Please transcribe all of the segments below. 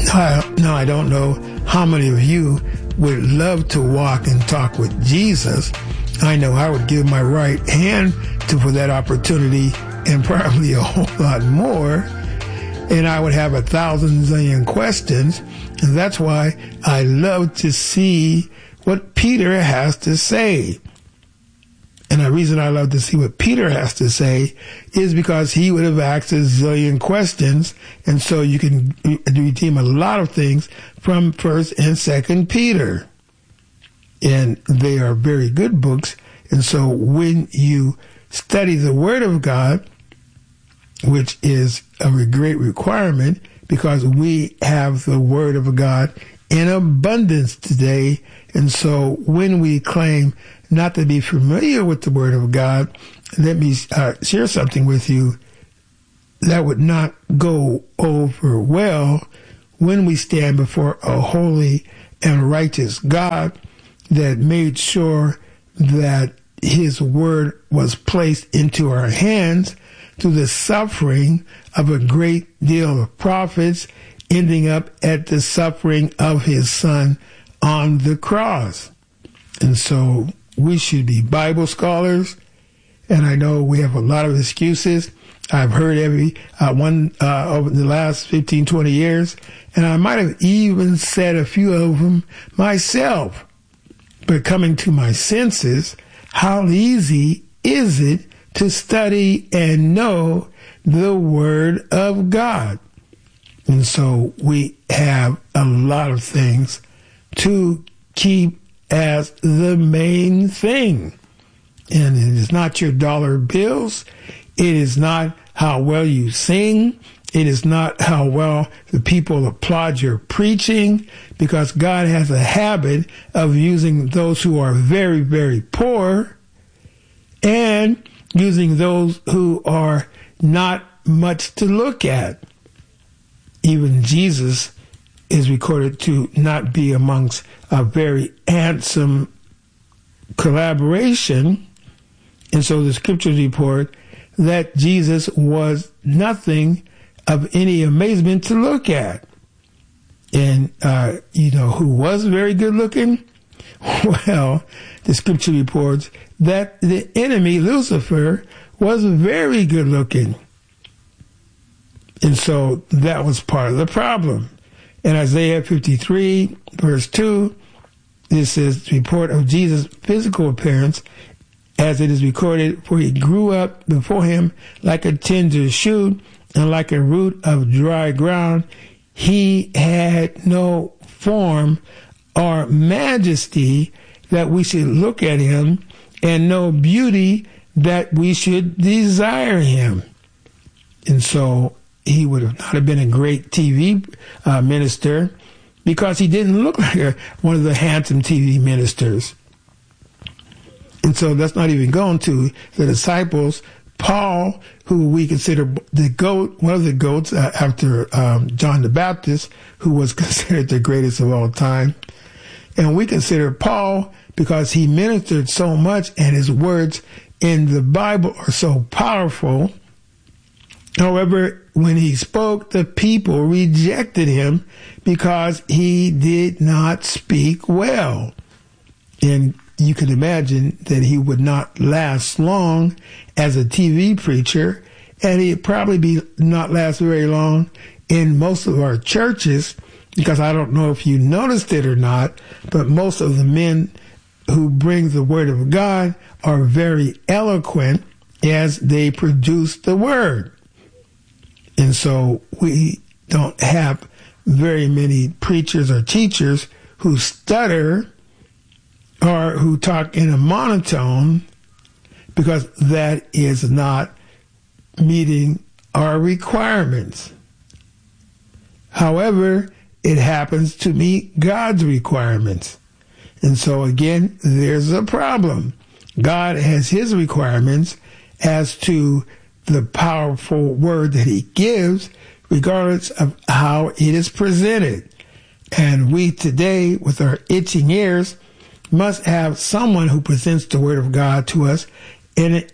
Now, I don't know how many of you would love to walk and talk with Jesus. I know I would give my right hand for that opportunity and probably a whole lot more. And I would have 1,000 zillion questions. And that's why I love to see what Peter has to say. And the reason I love to see what Peter has to say is because he would have asked a zillion questions. And so you can redeem a lot of things from 1st and 2nd Peter. And they are very good books. And so when you study the Word of God, which is a great requirement because we have the Word of God in abundance today. And so when we claim not to be familiar with the Word of God, let me share something with you that would not go over well when we stand before a holy and righteous God that made sure that His Word was placed into our hands through the suffering of a great deal of prophets, ending up at the suffering of His Son on the cross. And so we should be Bible scholars, and I know we have a lot of excuses. I've heard every one over the last 15, 20 years, and I might have even said a few of them myself. But coming to my senses, how easy is it to study and know the Word of God? And so we have a lot of things to keep as the main thing. And it is not your dollar bills. It is not how well you sing. It is not how well the people applaud your preaching, because God has a habit of using those who are very, very poor and using those who are not much to look at. Even Jesus is recorded to not be amongst a very handsome collaboration. And so the scriptures report that Jesus was nothing of any amazement to look at. And, who was very good looking? Well, the scripture reports that the enemy, Lucifer, was very good looking. And so that was part of the problem. In Isaiah 53, verse 2, this is the report of Jesus' physical appearance, as it is recorded, for he grew up before him like a tender shoot, and like a root of dry ground. He had no form or majesty that we should look at him, and no beauty that we should desire him. And so he would have not have been a great TV minister, because he didn't look like one of the handsome TV ministers. And so that's not even going to the disciples. Paul, who we consider the GOAT, one of the GOATs after John the Baptist, who was considered the greatest of all time. And we consider Paul because he ministered so much and his words in the Bible are so powerful. However, when he spoke, the people rejected him because he did not speak well. And you can imagine that he would not last long as a TV preacher, and he'd probably not last very long in most of our churches, because I don't know if you noticed it or not, but most of the men who bring the Word of God are very eloquent as they produce the Word. And so we don't have very many preachers or teachers who stutter or who talk in a monotone, because that is not meeting our requirements. However, it happens to meet God's requirements. And so again, there's a problem. God has his requirements as to the powerful word that he gives, regardless of how it is presented. And we today, with our itching ears, must have someone who presents the Word of God to us in an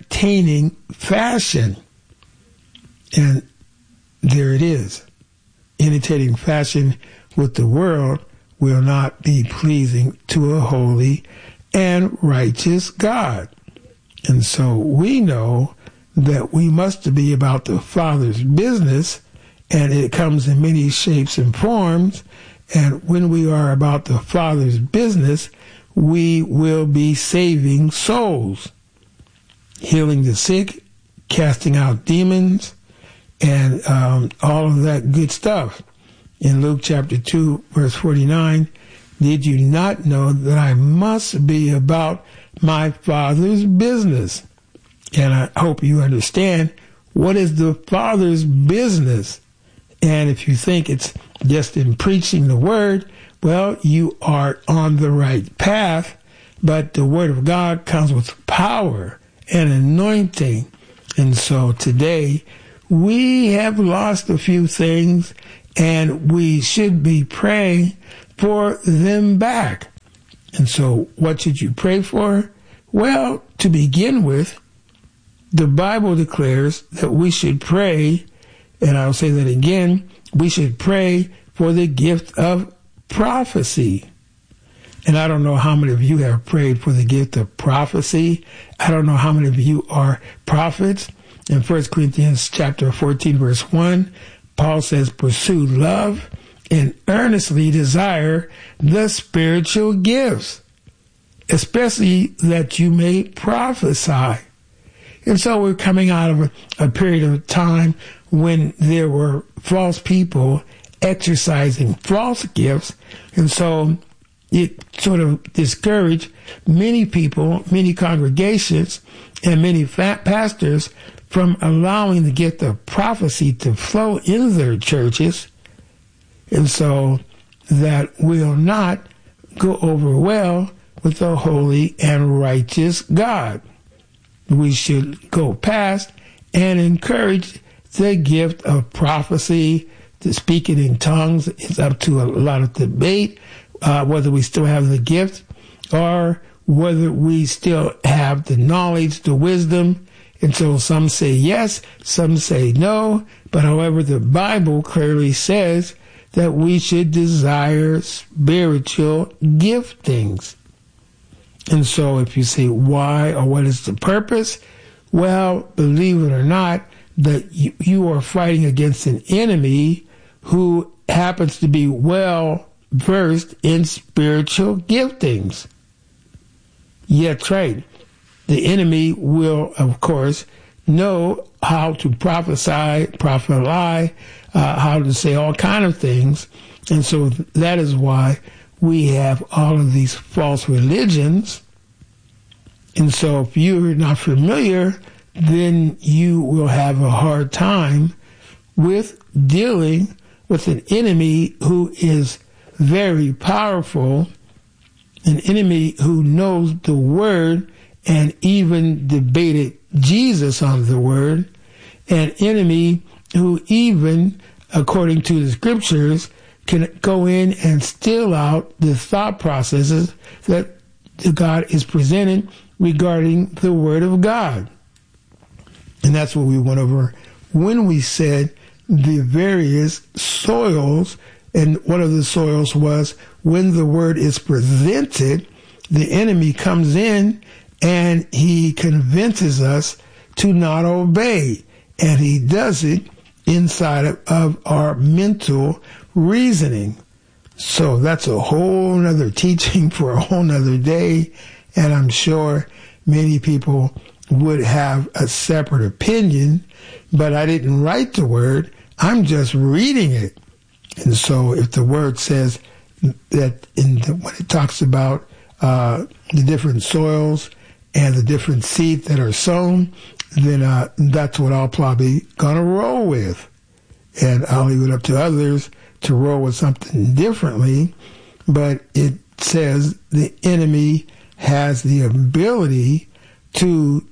entertaining fashion. And there it is. imitating fashion with the world will not be pleasing to a holy and righteous God. And so we know that we must be about the Father's business, and it comes in many shapes and forms. And when we are about the Father's business, we will be saving souls, healing the sick, casting out demons, and all of that good stuff. In Luke chapter 2, verse 49, did you not know that I must be about my Father's business? And I hope you understand what is the Father's business. And if you think it's just in preaching the Word, well, you are on the right path. But the Word of God comes with power and anointing. And so today, we have lost a few things, and we should be praying for them back. And so what should you pray for? Well, to begin with, the Bible declares that we should pray, and I'll say that again, we should pray for the gift of prophecy. And I don't know how many of you have prayed for the gift of prophecy. I don't know how many of you are prophets. In 1 Corinthians chapter 14, verse 1, Paul says, pursue love and earnestly desire the spiritual gifts, especially that you may prophesy. And so we're coming out of a period of time when there were false people exercising false gifts. And so it sort of discouraged many people, many congregations, and many pastors from allowing the gift of prophecy to flow in their churches. And so that will not go over well with the holy and righteous God. We should go past and encourage the gift of prophecy, to speak it in tongues. It's up to a lot of debate whether we still have the gift or whether we still have the knowledge, the wisdom. And so some say yes, some say no. But however, the Bible clearly says that we should desire spiritual giftings. And so if you say why or what is the purpose, well, believe it or not, that you are fighting against an enemy who happens to be well versed in spiritual giftings. Yeah, that's right. The enemy will, of course, know how to prophesy, how to say all kind of things. And so that is why we have all of these false religions. And so if you're not familiar, then you will have a hard time with dealing with an enemy who is very powerful, an enemy who knows the Word and even debated Jesus on the Word, an enemy who even, according to the Scriptures, can go in and steal out the thought processes that God is presenting regarding the Word of God. And that's what we went over when we said the various soils, and one of the soils was when the Word is presented, the enemy comes in and he convinces us to not obey. And he does it inside of our mental reasoning. So that's a whole nother teaching for a whole nother day. And I'm sure many people would have a separate opinion, but I didn't write the Word. I'm just reading it. And so if the Word says that when it talks about the different soils and the different seeds that are sown, then that's what I'll probably gonna roll with. And I'll leave it up to others to roll with something differently. But it says the enemy has the ability to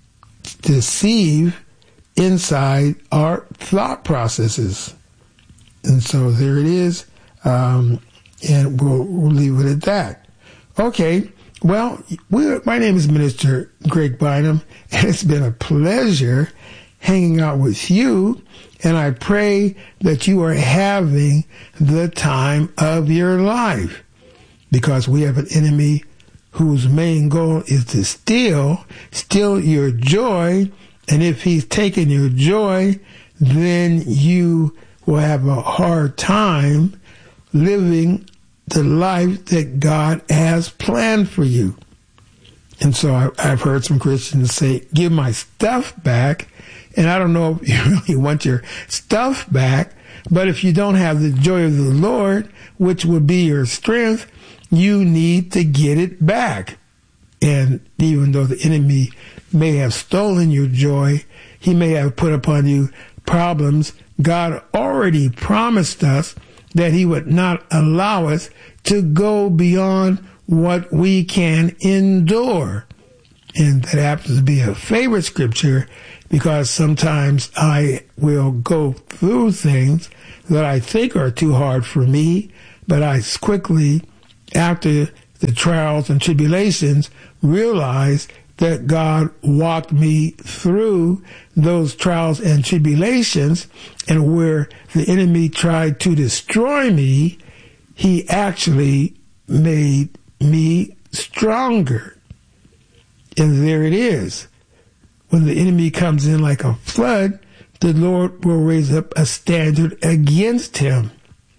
deceive inside our thought processes. And so there it is. And we'll leave it at that. Okay. Well, my name is Minister Greg Bynum, and it's been a pleasure hanging out with you, and I pray that you are having the time of your life, because we have an enemy whose main goal is to steal your joy. And if he's taken your joy, then you will have a hard time living the life that God has planned for you. And so I've heard some Christians say, give my stuff back. And I don't know if you really want your stuff back, but if you don't have the joy of the Lord, which would be your strength, you need to get it back. And even though the enemy may have stolen your joy, he may have put upon you problems, God already promised us that he would not allow us to go beyond what we can endure. And that happens to be a favorite scripture, because sometimes I will go through things that I think are too hard for me, but I quickly, after the trials and tribulations, realize that God walked me through those trials and tribulations, and where the enemy tried to destroy me, he actually made me stronger. And there it is. When the enemy comes in like a flood, the Lord will raise up a standard against him.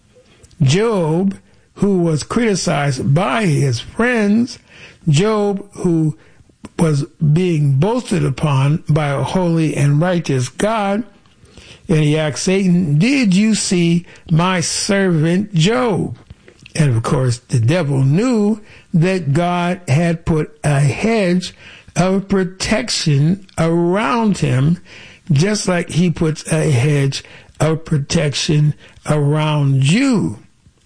Job, who was criticized by his friends, Job, who was being boasted upon by a holy and righteous God, and he asked Satan, did you see my servant Job? And of course, the devil knew that God had put a hedge of protection around him, just like he puts a hedge of protection around you.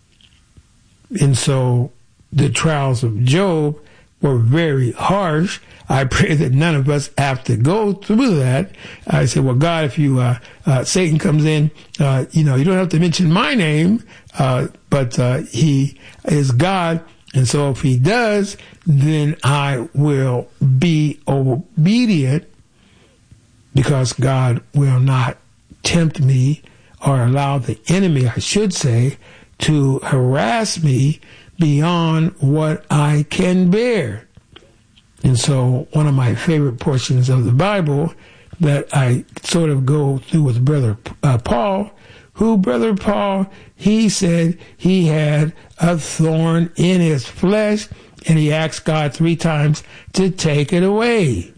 And so the trials of Job were very harsh. I pray that none of us have to go through that. I said, well, God, if you, Satan comes in, you don't have to mention my name, but he is God. And so if he does, then I will be obedient, because God will not tempt me or allow the enemy, I should say, to harass me beyond what I can bear. And so one of my favorite portions of the Bible that I sort of go through with Brother Paul, Brother Paul, he said he had a thorn in his flesh, and he asked God 3 times to take it away.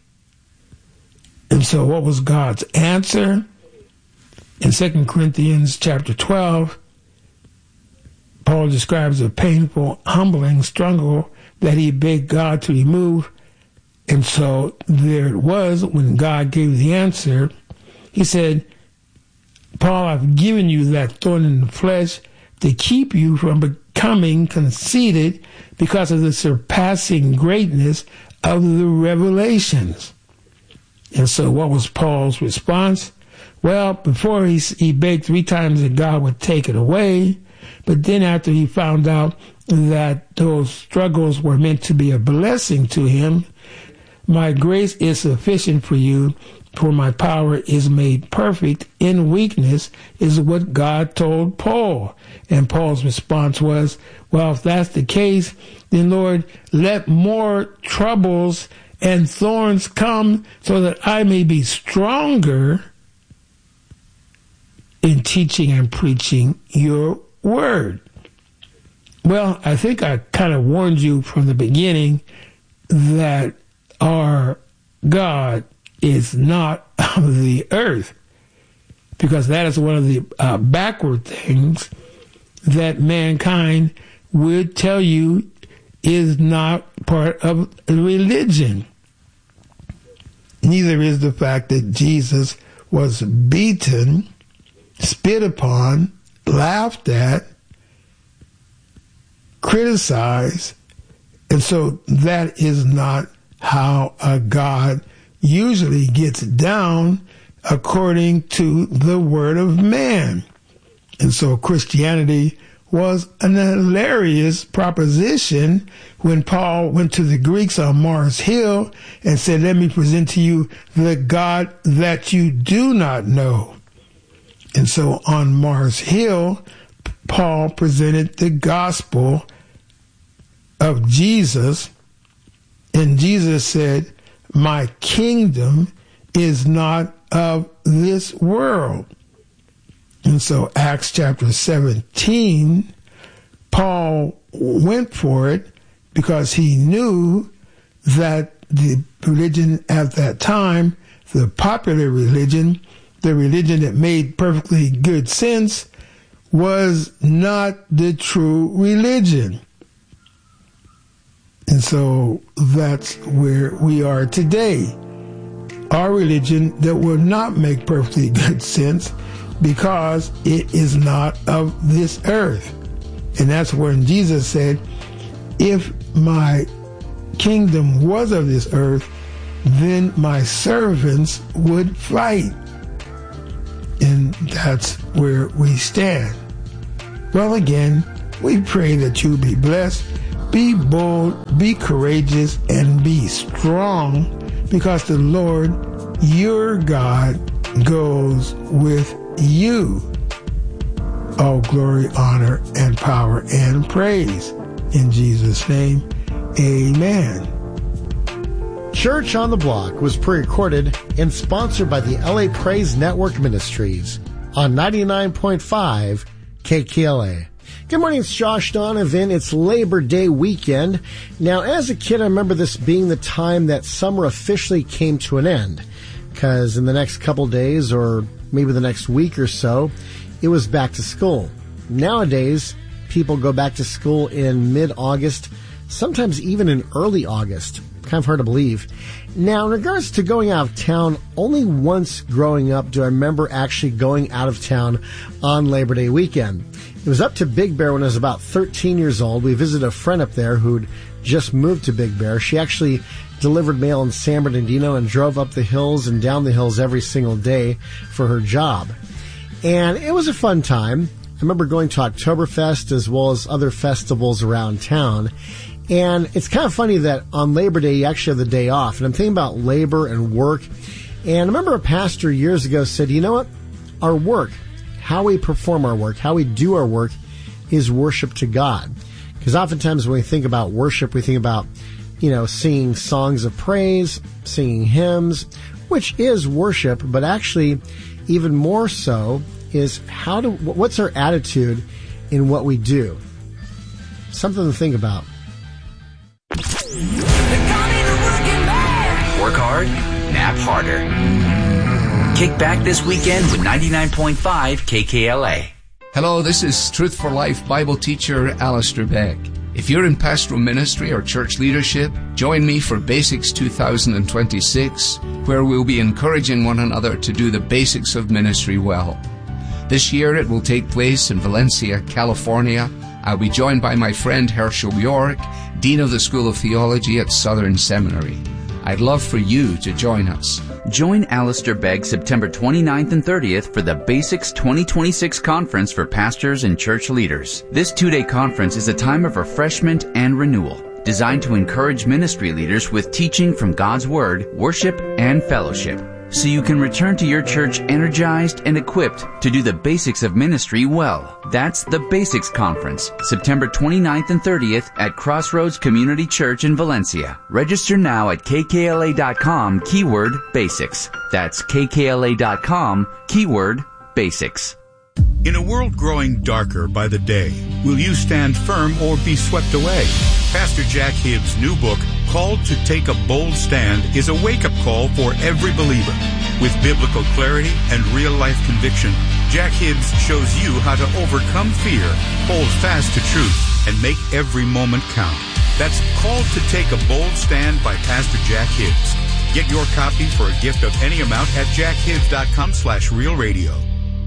And so what was God's answer? In 2 Corinthians chapter 12, Paul describes a painful, humbling struggle that he begged God to remove. And so there it was when God gave the answer. He said, Paul, I've given you that thorn in the flesh to keep you from becoming conceited because of the surpassing greatness of the revelations. And so what was Paul's response? Well, before he begged 3 times that God would take it away, but then after he found out that those struggles were meant to be a blessing to him, my grace is sufficient for you, for my power is made perfect in weakness, is what God told Paul. And Paul's response was, well, if that's the case, then Lord, let more troubles and thorns come so that I may be stronger in teaching and preaching your word. Well, I think I kind of warned you from the beginning that our God is not of the earth, because that is one of the backward things that mankind would tell you is not part of religion. Neither is the fact that Jesus was beaten, spit upon, laughed at, criticized, and so that is not how a God usually gets down according to the word of man. And so Christianity was an hilarious proposition when Paul went to the Greeks on Mars Hill and said, let me present to you the God that you do not know. And so on Mars Hill, Paul presented the gospel of Jesus, and Jesus said, my kingdom is not of this world. And so Acts chapter 17, Paul went for it because he knew that the religion at that time, the popular religion, the religion that made perfectly good sense, was not the true religion. And so that's where we are today. Our religion that will not make perfectly good sense because it is not of this earth. And that's when Jesus said, if my kingdom was of this earth, then my servants would fight. And that's where we stand. Well, again, we pray that you be blessed, be bold, be courageous, and be strong, because the Lord, your God, goes with you. All glory, honor, and power, and praise. In Jesus' name, amen. Church on the Block was pre-recorded and sponsored by the LA Praise Network Ministries on 99.5 KKLA. Good morning, it's Josh Donovan. It's Labor Day weekend. Now, as a kid, I remember this being the time that summer officially came to an end, because in the next couple days, or maybe the next week or so, it was back to school. Nowadays, people go back to school in mid-August, sometimes even in early August. Kind of hard to believe. Now, in regards to going out of town, only once growing up do I remember actually going out of town on Labor Day weekend. It was up to Big Bear when I was about 13 years old. We visited a friend up there who'd just moved to Big Bear. She actually delivered mail in San Bernardino and drove up the hills and down the hills every single day for her job. And it was a fun time. I remember going to Oktoberfest as well as other festivals around town. And it's kind of funny that on Labor Day, you actually have the day off. And I'm thinking about labor and work. And I remember a pastor years ago said, you know what? Our work, how we perform our work, how we do our work is worship to God. Because oftentimes when we think about worship, we think about, singing songs of praise, singing hymns, which is worship, but actually even more so is what's our attitude in what we do? Something to think about. Work hard, nap harder. Kick back this weekend with 99.5 KKLA. Hello, this is Truth for Life Bible teacher Alistair Beck. If you're in pastoral ministry or church leadership, join me for Basics 2026, where we'll be encouraging one another to do the basics of ministry well. This year it will take place in Valencia, California. I'll be joined by my friend Herschel York, Dean of the School of Theology at Southern Seminary. I'd love for you to join us. Join Alistair Begg September 29th and 30th for the Basics 2026 Conference for Pastors and Church Leaders. This two-day conference is a time of refreshment and renewal, designed to encourage ministry leaders with teaching from God's Word, worship, and fellowship, so you can return to your church energized and equipped to do the basics of ministry well. That's the Basics Conference, September 29th and 30th at Crossroads Community Church in Valencia. Register now at kkla.com, keyword basics. That's kkla.com, keyword basics. In a world growing darker by the day, will you stand firm or be swept away? Pastor Jack Hibbs' new book, Called to Take a Bold Stand, is a wake-up call for every believer. With biblical clarity and real-life conviction, Jack Hibbs shows you how to overcome fear, hold fast to truth, and make every moment count. That's Called to Take a Bold Stand by Pastor Jack Hibbs. Get your copy for a gift of any amount at jackhibbs.com/realradio.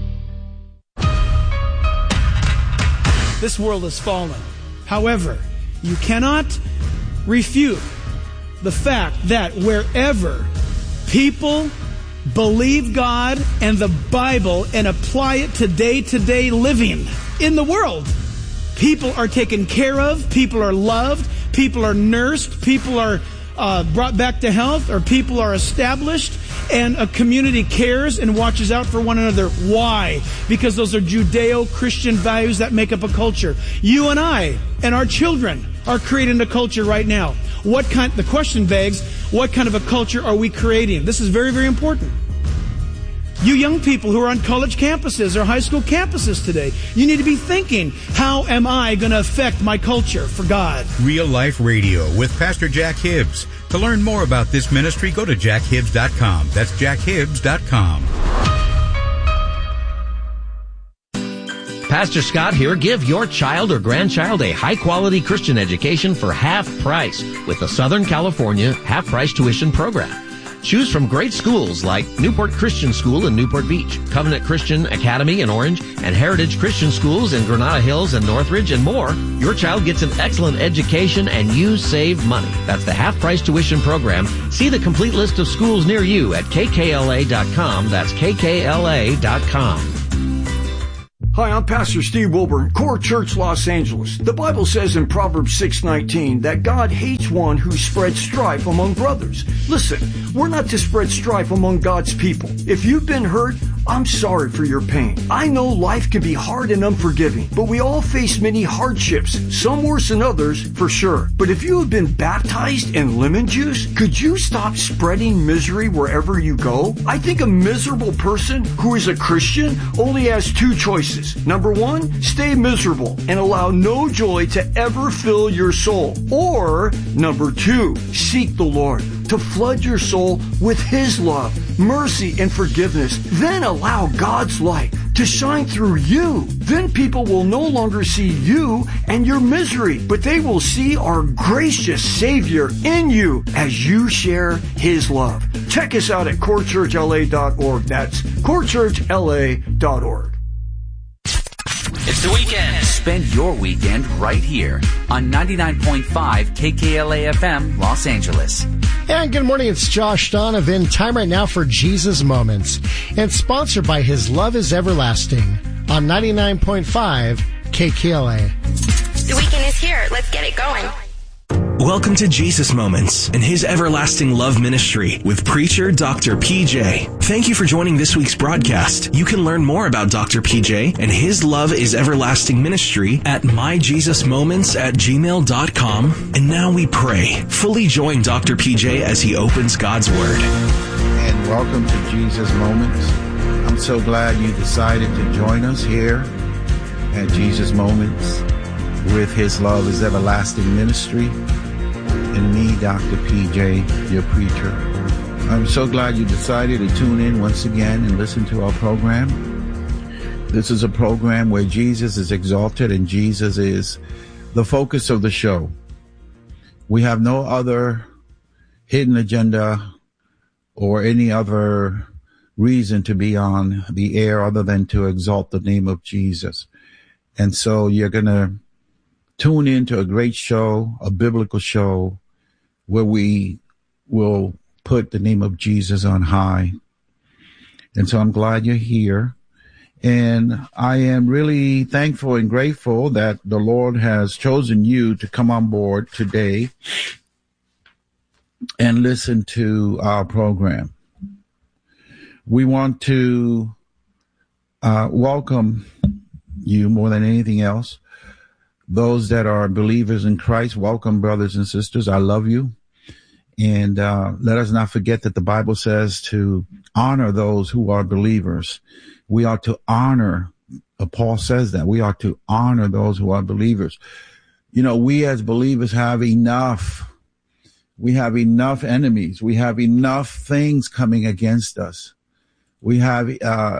This world has fallen. However, you cannot refute the fact that wherever people believe God and the Bible and apply it to day-to-day living in the world, people are taken care of, people are loved, people are nursed, people are brought back to health, or people are established, and a community cares and watches out for one another. Why? Because those are Judeo-Christian values that make up a culture. You and I and our children are creating a culture right now. The question begs, what kind of a culture are we creating? This is very, very important. You young people who are on college campuses or high school campuses today, you need to be thinking, how am I going to affect my culture for God? Real Life Radio with Pastor Jack Hibbs. To learn more about this ministry, go to jackhibbs.com. That's jackhibbs.com. Pastor Scott here. Give your child or grandchild a high-quality Christian education for half price with the Southern California half-price tuition program. Choose from great schools like Newport Christian School in Newport Beach, Covenant Christian Academy in Orange, and Heritage Christian Schools in Granada Hills and Northridge, and more. Your child gets an excellent education and you save money. That's the half-price tuition program. See the complete list of schools near you at kkla.com. That's kkla.com. Hi, I'm Pastor Steve Wilburn, Core Church, Los Angeles. The Bible says in Proverbs 6:19 that God hates one who spreads strife among brothers. Listen, we're not to spread strife among God's people. If you've been hurt, I'm sorry for your pain. I know life can be hard and unforgiving, but we all face many hardships, some worse than others, for sure. But if you have been baptized in lemon juice, could you stop spreading misery wherever you go? I think a miserable person who is a Christian only has two choices. Number one, stay miserable and allow no joy to ever fill your soul. Or, number two, seek the Lord to flood your soul with His love, mercy, and forgiveness. Then allow God's light to shine through you. Then people will no longer see you and your misery, but they will see our gracious Savior in you as you share His love. Check us out at corechurchla.org. That's corechurchla.org. It's the weekend. Spend your weekend right here on 99.5 KKLA FM, Los Angeles. And good morning, it's Josh Donovan. Time right now for Jesus Moments. And sponsored by His Love is Everlasting on 99.5 KKLA. The weekend is here. Let's get it going. Welcome to Jesus Moments and His Everlasting Love Ministry with preacher Dr. PJ. Thank you for joining this week's broadcast. You can learn more about Dr. PJ and His Love is Everlasting Ministry at myjesusmoments@gmail.com. And now we pray. Fully join Dr. PJ as he opens God's Word. And welcome to Jesus Moments. I'm so glad you decided to join us here at Jesus Moments with His Love is Everlasting Ministry. And me, Dr. PJ, your preacher. I'm so glad you decided to tune in once again and listen to our program. This is a program where Jesus is exalted and Jesus is the focus of the show. We have no other hidden agenda or any other reason to be on the air other than to exalt the name of Jesus. And so you're going to tune in to a great show, a biblical show, where we will put the name of Jesus on high. And so I'm glad you're here. And I am really thankful and grateful that the Lord has chosen you to come on board today and listen to our program. We want to welcome you more than anything else. Those that are believers in Christ, welcome, brothers and sisters. I love you. And let us not forget that the Bible says to honor those who are believers. We ought to honor, Paul says that, we ought to honor those who are believers. You know, we as believers have enough. We have enough enemies. We have enough things coming against us. We have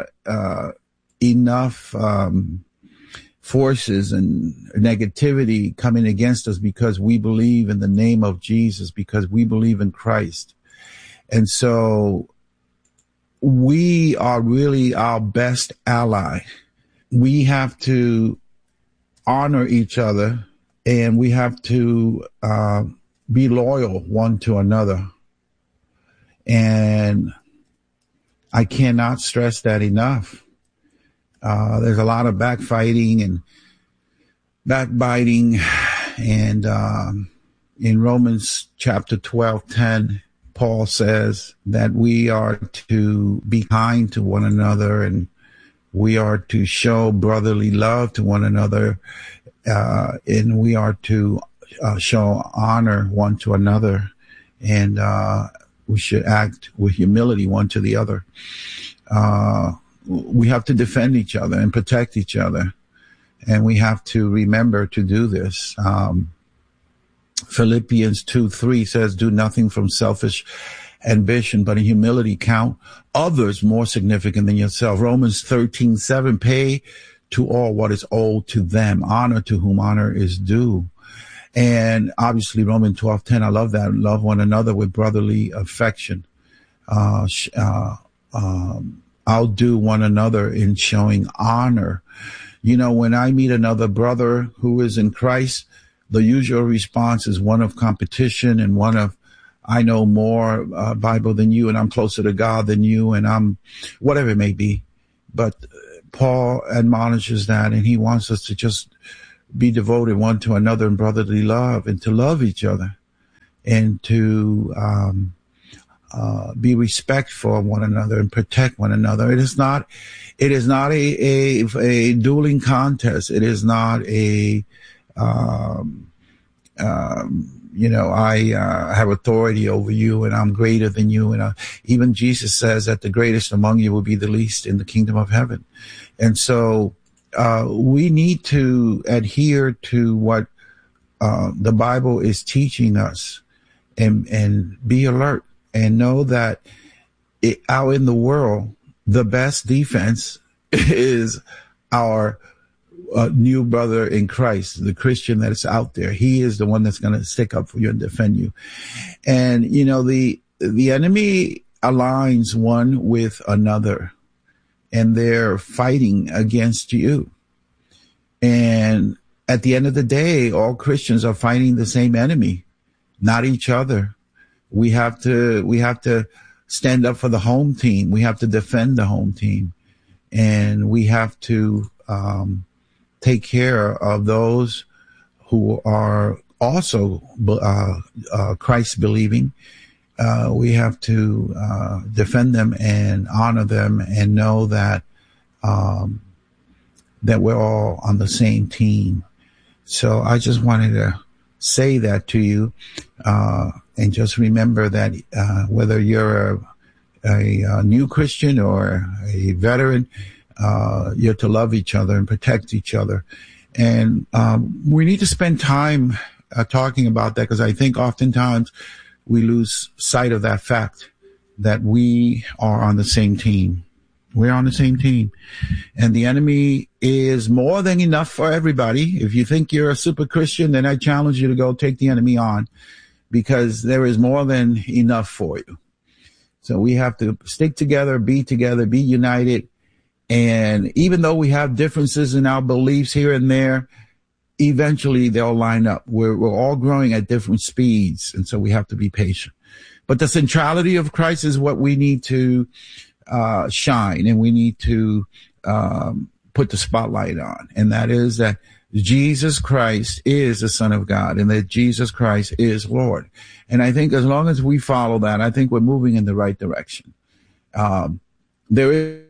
enough forces and negativity coming against us because we believe in the name of Jesus, because we believe in Christ. And so we are really our best ally. We have to honor each other and we have to be loyal one to another. And I cannot stress that enough. There's a lot of backfighting and backbiting. And in Romans chapter 12:10, Paul says that we are to be kind to one another, and we are to show brotherly love to one another, and we are to show honor one to another, and we should act with humility one to the other. We have to defend each other and protect each other, and we have to remember to do this. Philippians 2:3 says, do nothing from selfish ambition, but in humility count others more significant than yourself. Romans 13:7, pay to all what is owed to them, honor to whom honor is due. And obviously Romans 12:10, I love that. Love one another with brotherly affection. Outdo one another in showing honor. You know, when I meet another brother who is in Christ, the usual response is one of competition and one of, I know more Bible than you, and I'm closer to God than you, and I'm whatever it may be. But Paul admonishes that, and he wants us to just be devoted one to another in brotherly love, and to love each other, and to be respectful of one another and protect one another. It is not a dueling contest. It is not a I have authority over you and I'm greater than you. And even Jesus says that the greatest among you will be the least in the kingdom of heaven. And so we need to adhere to what the Bible is teaching us, and be alert and know that out in the world, the best defense is our new brother in Christ, the Christian that is out there. He is the one that's going to stick up for you and defend you. And, you know, the enemy aligns one with another, and they're fighting against you. And at the end of the day, all Christians are fighting the same enemy, not each other. We have to stand up for the home team. We have to defend the home team, and we have to take care of those who are also Christ believing. We have to defend them and honor them, and know that that we're all on the same team. So I just wanted to say that to you, and just remember that whether you're a new Christian or a veteran, you're to love each other and protect each other. And we need to spend time talking about that, because I think oftentimes we lose sight of that fact, that we are on the same team. We're on the same team. And the enemy is more than enough for everybody. If you think you're a super Christian, then I challenge you to go take the enemy on, because there is more than enough for you. So we have to stick together, be united. And even though we have differences in our beliefs here and there, eventually they'll line up. We're all growing at different speeds, and so we have to be patient. But the centrality of Christ is what we need to shine, and we need to put the spotlight on. And that is that Jesus Christ is the Son of God, and that Jesus Christ is Lord. And I think as long as we follow that, I think we're moving in the right direction. There is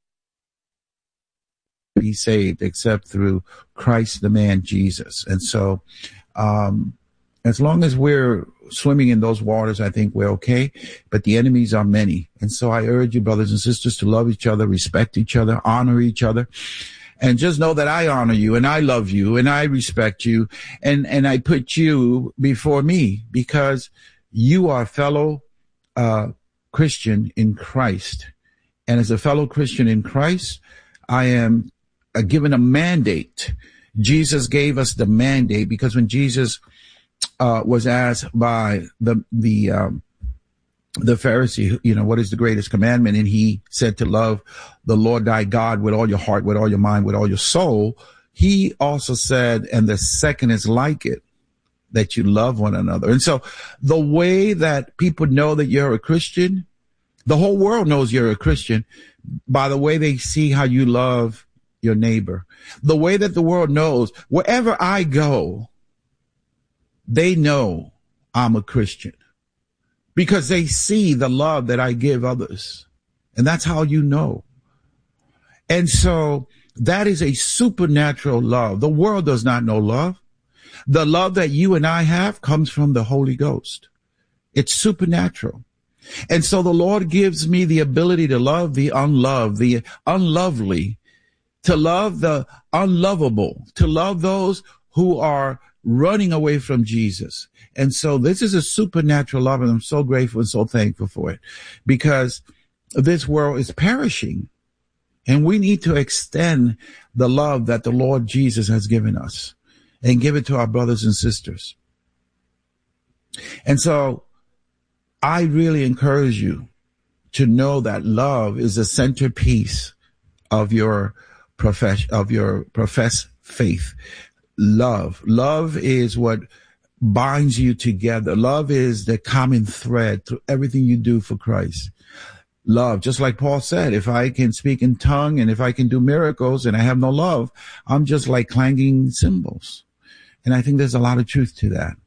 be saved except through Christ, the man Jesus. And so as long as we're swimming in those waters, I think we're okay. But the enemies are many. And so I urge you, brothers and sisters, to love each other, respect each other, honor each other. And just know that I honor you, and I love you, and I respect you, and I put you before me, because you are a fellow Christian in Christ. And as a fellow Christian in Christ, I am given a mandate. Jesus gave us the mandate, because when Jesus was asked by the Pharisee, you know, what is the greatest commandment? And he said to love the Lord thy God with all your heart, with all your mind, with all your soul. He also said, and the second is like it, that you love one another. And so the way that people know that you're a Christian, the whole world knows you're a Christian, by the way they see how you love your neighbor. The way that the world knows, wherever I go, they know I'm a Christian because they see the love that I give others. And that's how you know. And so that is a supernatural love. The world does not know love. The love that you and I have comes from the Holy Ghost. It's supernatural. And so the Lord gives me the ability to love the unloved, the unlovely, to love the unlovable, to love those who are running away from Jesus. And so this is a supernatural love, and I'm so grateful and so thankful for it, because this world is perishing, and we need to extend the love that the Lord Jesus has given us and give it to our brothers and sisters. And so I really encourage you to know that love is the centerpiece of your professed faith. Love is what binds you together. Love is the common thread through everything you do for Christ. Love, just like Paul said, if I can speak in tongue and if I can do miracles and I have no love, I'm just like clanging cymbals. And I think there's a lot of truth to that.